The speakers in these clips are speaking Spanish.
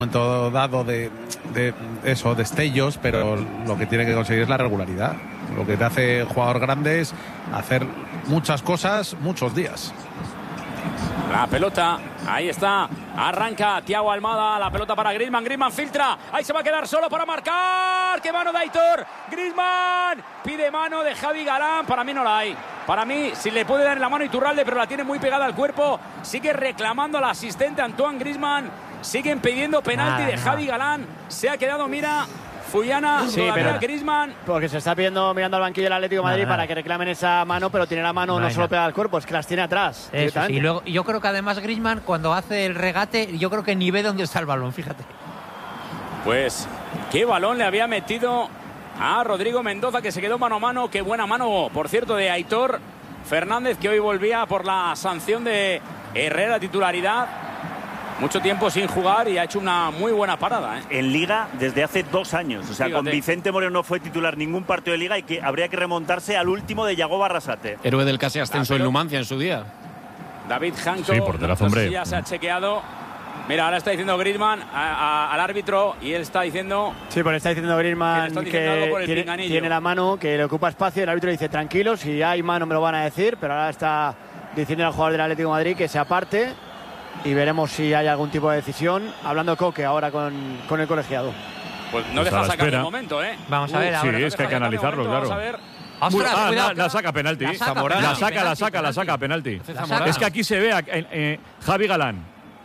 momento dado de eso, destellos, pero lo que tiene que conseguir es la regularidad. Lo que te hace jugador grande es hacer muchas cosas muchos días. La pelota, ahí está, arranca Thiago Almada, la pelota para Griezmann, Griezmann filtra, ahí se va a quedar solo para marcar, ¡qué mano de Aitor! Griezmann pide mano de Javi Galán, para mí no la hay. Para mí, si le puede dar la mano Iturralde, pero la tiene muy pegada al cuerpo, sigue reclamando al asistente Antoine Griezmann, siguen pidiendo penalti de Javi Galán, se ha quedado, mira, Fullana, sí, todavía Griezmann. Porque se está pidiendo mirando al banquillo del Atlético de Madrid para que reclamen esa mano, pero tiene la mano no solo pegada al cuerpo, es que las tiene atrás. Eso sí. Y luego, yo creo que además Griezmann, cuando hace el regate, yo creo que ni ve dónde está el balón, fíjate. Pues, qué balón le había metido a Rodrigo Mendoza, que se quedó mano a mano. Qué buena mano, por cierto, de Aitor Fernández, que hoy volvía por la sanción de Herrera, titularidad. Mucho tiempo sin jugar y ha hecho una muy buena parada, ¿eh? En Liga desde hace 2 años. O sea, fíjate, con Vicente Moreno no fue titular ningún partido de Liga y que habría que remontarse al último de Yago Barrasate. Héroe del casi ascenso en Numancia en su día. David Janko, sí, porterazo, hombre. Ya se ha chequeado. Mira, ahora está diciendo Griezmann al árbitro y él está diciendo... Sí, pues está diciendo Griezmann que tiene la mano, que le ocupa espacio. El árbitro dice, tranquilo, si hay mano me lo van a decir, pero ahora está diciendo al jugador del Atlético de Madrid que se aparte y veremos si hay algún tipo de decisión. Hablando Coque ahora con el colegiado. Pues no deja sacar de momento, ¿eh? Vamos a ver sí, ahora. es que hay que analizarlo, claro. Ostras, la saca penalti. La saca penalti. Es que aquí se ve Javi Galán.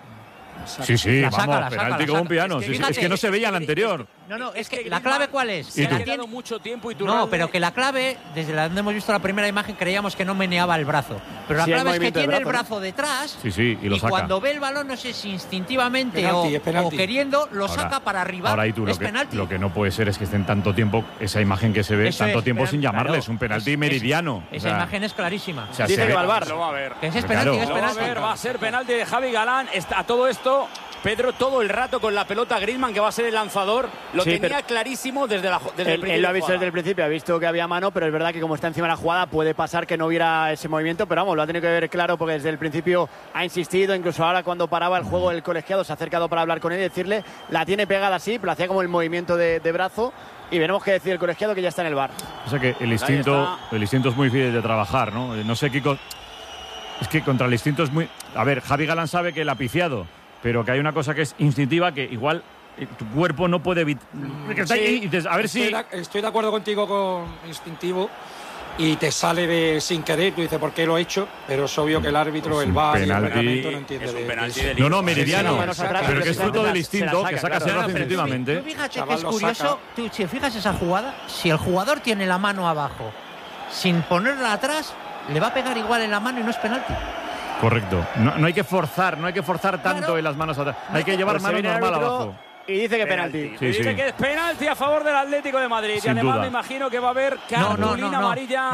Sí, vamos, penalti como un piano. Es que no se veía el anterior. No, es que la clave ¿cuál es? Se ha quedado mucho tiempo y No, pero que la clave, desde donde hemos visto la primera imagen, creíamos que no meneaba el brazo. Pero la clave es que tiene el brazo detrás y lo saca. Cuando ve el balón, no sé si instintivamente o queriendo, lo saca para arriba. Ahora, tú, es penalti. Lo que no puede ser es que estén tanto tiempo, esa imagen que se ve, eso tanto tiempo penalti, sin llamarle, es un penalti meridiano. Esa imagen es clarísima. O sea, dice que va al VAR. Lo va a ver. Que ese es penalti, es penalti. Va a ser penalti de Javi Galán. A todo esto, Pedro todo el rato con la pelota, Griezmann, que va a ser el lanzador, lo tenía clarísimo desde el principio. Él lo ha visto desde el principio, ha visto que había mano, pero es verdad que como está encima de la jugada puede pasar que no hubiera ese movimiento, pero vamos, lo ha tenido que ver claro porque desde el principio ha insistido, incluso ahora cuando paraba el juego el colegiado se ha acercado para hablar con él y decirle, la tiene pegada así, pero hacía como el movimiento de brazo y veremos qué decir el colegiado que ya está en el VAR. O sea que el instinto es muy difícil de trabajar, ¿no? No sé, Kiko, es que contra el instinto es muy... A ver, Javi Galán sabe que él ha piciado, pero que hay una cosa que es instintiva que igual tu cuerpo no puede evitar. Sí, a ver estoy de acuerdo contigo con instintivo y te sale sin querer, tú dices por qué lo he hecho, pero es obvio que el árbitro, el VAR y el reglamento no entiende. Es un penalti de no, meridiano, pero que es fruto del instinto que saca instintivamente. Fíjate que es curioso, tú, si fijas esa jugada, si el jugador tiene la mano abajo sin ponerla atrás, le va a pegar igual en la mano y no es penalti. Correcto. No hay que forzar, tanto en las manos atrás. Hay que llevar mano normal abajo. Y dice que penalti. Dice que es penalti a favor del Atlético de Madrid. Sin y además duda. me imagino que va a haber cartulina amarilla.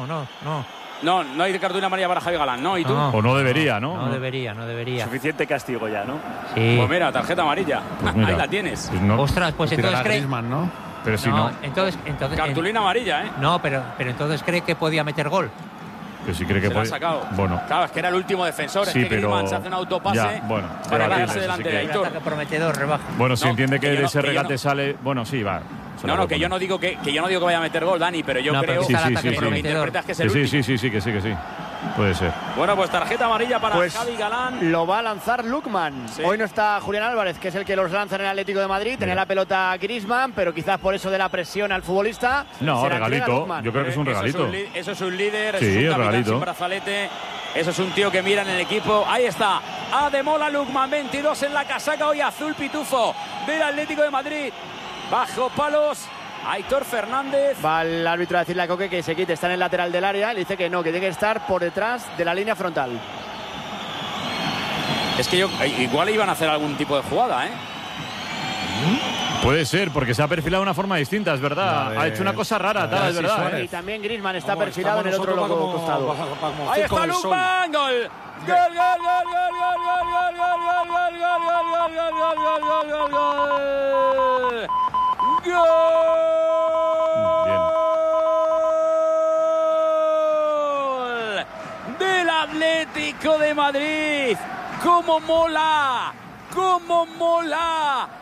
No hay cartulina amarilla para Javi Galán, ¿no? ¿Y tú? O no debería, ¿no? No debería. Suficiente castigo ya, ¿no? Sí. Pues mira, tarjeta amarilla. Pues mira, ahí la tienes. Pues no. Ostras, pues entonces cree... ¿no? Pero si no. Entonces cartulina amarilla, ¿eh? No, pero entonces cree que podía meter gol. Que si cree que puede. Sacado. Bueno. Claro, es que era el último defensor. Sí, es que Griezmann se hace un autopase para quedarse delante de Aitor. Prometedor, rebaja. Bueno, si entiende que de ese regate sale. Bueno, sí, va. Que yo no digo que vaya a meter gol, Dani, pero yo creo que lo interpretas que es el último. Sí. Puede ser. Bueno, pues tarjeta amarilla para Javi Galán. Lo va a lanzar Lukman. Sí. Hoy no está Julián Álvarez, que es el que los lanza en el Atlético de Madrid. Tenía la pelota Griezmann, pero quizás por eso de la presión al futbolista. No, regalito. Yo creo que es un regalito. Eso es un líder, sí, eso es un capitán regalito. Sin brazalete. Eso es un tío que mira en el equipo. Ahí está. Ademola Lukman, 22 en la casaca hoy azul pitufo del Atlético de Madrid. Bajo palos. Aitor Fernández. Va el árbitro a decirle a Coque que se quite, está en el lateral del área. Le dice que no, que tiene que estar por detrás de la línea frontal. Es que igual iban a hacer algún tipo de jugada, ¿eh? Puede ser, porque se ha perfilado de una forma distinta, es verdad. Ha hecho una cosa rara, es verdad. Y también Griezmann está perfilado en el otro costado. Ahí está Lukman, gol. ¡Gol! Del Atlético de Madrid. ¡Cómo mola! ¡Cómo mola!